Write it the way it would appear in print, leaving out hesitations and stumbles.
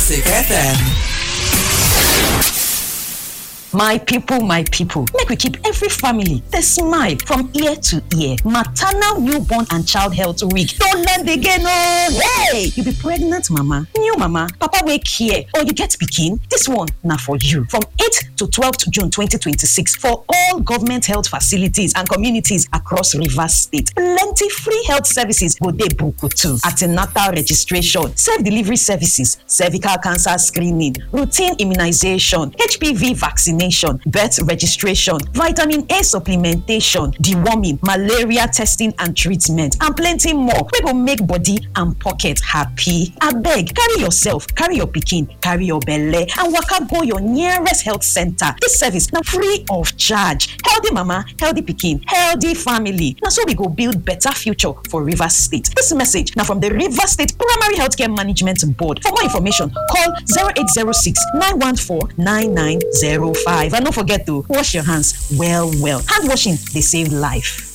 Classic FM. My people, make we keep every family the smile from ear to ear. Maternal, newborn and child health week. Don't let again, oh! Hey! You be pregnant mama, new mama, papa wake here, or you get pikin. This one now for you. From 8th to 12th June 2026 for all government health facilities and communities across Rivers State. Plenty free health services go dey book too. Antenatal registration, self-delivery services, cervical cancer screening, routine immunization, HPV vaccination, birth registration, vitamin A supplementation, deworming, malaria testing and treatment, and plenty more. We go make body and pocket happy. Abeg, carry yourself, carry your pikin, carry your belle, and waka go your nearest health center. This service now free of charge. Healthy mama, healthy pikin, healthy family. Now so we go build better future for Rivers State. This message now from the Rivers State Primary Healthcare Management Board. For more information, call 0806 914 9905. And don't forget to wash your hands well. Hand washing, they save life.